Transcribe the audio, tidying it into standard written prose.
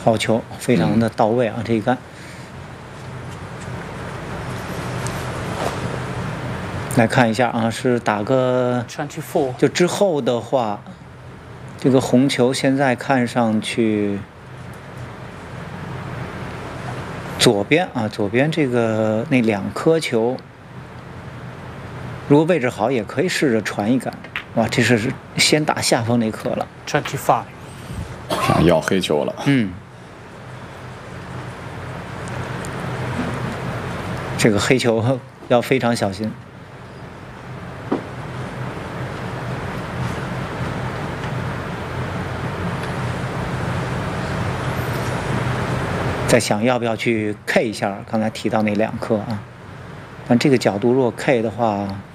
好球，非常的到位啊！这一杆。来看一下啊，是打个 24。 就之后的话，这个红球现在看上去左边啊，左边这个那2颗球，如果位置好，也可以试着传一杆。哇，这是先打下方那颗了。 25。 想要黑球了。 这个黑球要非常小心。在想要不要去 K 一下刚才提到那2颗啊，但这个角度如果 K 的话，